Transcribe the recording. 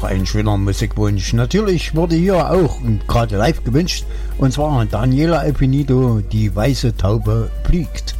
ein schöner Musikwunsch. Natürlich wurde hier auch gerade live gewünscht, und zwar Daniela Epinido, Die weiße Taube fliegt.